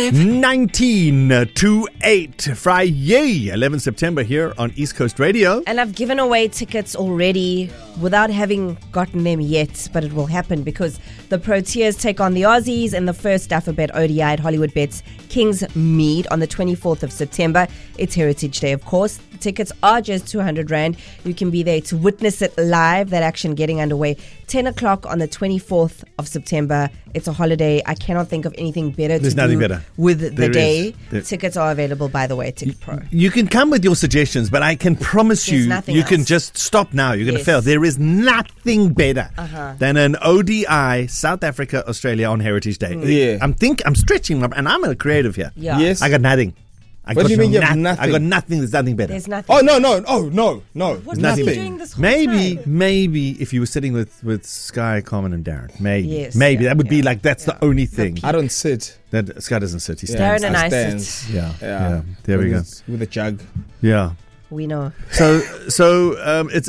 19 to 8, Friday, 11 September here on East Coast Radio. And I've given away tickets already without having gotten them yet, but it will happen because the Proteas take on the Aussies in the first Alphabet ODI at Hollywood Bets Kingsmead on the 24th of September. It's Heritage Day, of course. The tickets are just 200 Rand. You can be there to witness it live, that action getting underway 10 o'clock on the 24th of September. It's a holiday. I cannot think of anything better There's to nothing do better. with the There day. is. Tickets are available, by the way, at Ticket Pro. You can come with your suggestions, but I can promise There's you, nothing you can else. just stop now. You're going to Yes. fail. There is nothing better than an ODI South Africa Australia on Heritage Day. Yeah. I'm stretching, and I'm a creative here. Yeah. Yes. I got nothing. What do you mean you have nothing? I got nothing. There's nothing better. There's nothing. Oh, no. What nothing. was he doing this whole Maybe, time? if you were sitting with Sky, Common, and Darren, maybe, Yes, maybe yeah, that would be yeah, like that's the only thing I don't sit. that Sky doesn't sit. He Yeah. stands. Darren and I stands. sit. Yeah. There we go. With a jug. Yeah. We know. So it's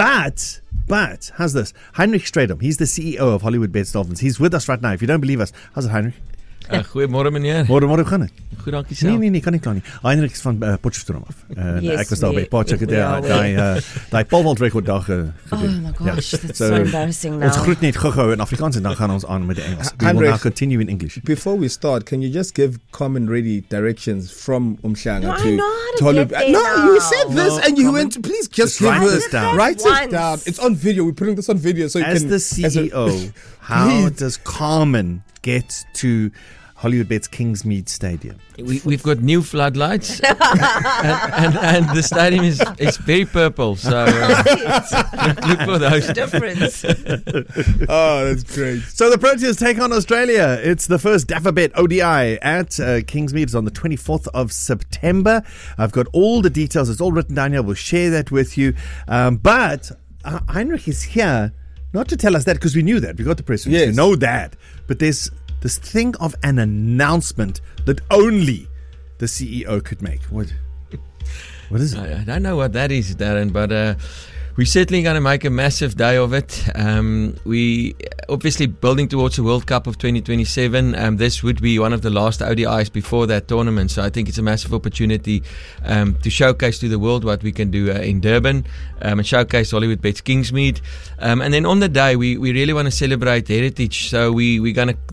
but how's this? Heinrich Stradom, he's the CEO of Hollywood Bets Dolphins. He's with us right now. If you don't believe us, how's it, Heinrich? Goeiemôre meneer. Môre gaan dit? Goed, dankie self. Nee, kan nie kla nie. Heinrich is van Potchefstroom af. Yes, Ek was daar by nee, Potchefstroom. we are Daai Paulwald rekord dag Oh gedoen. my gosh, that's So, so embarrassing now. Ons groet net gou-gou in Afrikaans en dan gaan ons aan met die Engels. We will Heinrich. now continue in English. Before we start, can you just give Common Ready directions from Umhlanga No, I to know how to Hollywood? get there No, now. you said this No, and you Common. went to, please just Just give write us- this down. Write Once. it down. It's on video. We're putting this on video so you As can. the CEO, how Please. does Carmen get to Hollywood Bets Kingsmead Stadium? We've got new floodlights, and the stadium is very purple. So look for those. Difference. Oh, that's great. So the Proteas take on Australia. It's the first Alphabet ODI at Kingsmead. It's on the 24th of September. I've got all the details. It's all written down here. We'll share that with you. But Heinrich is here not to tell us that because we knew that. We got the press release. Yes. We know that. But there's this thing of an announcement that only the CEO could make. What is it? I don't know what that is, Darren, but we're certainly going to make a massive day of it. We obviously building towards the World Cup of 2027. This would be one of the last ODIs before that tournament, so I think it's a massive opportunity to showcase to the world what we can do in Durban and showcase Hollywood Bets Kingsmead. And then on the day, we really want to celebrate heritage, so we're going to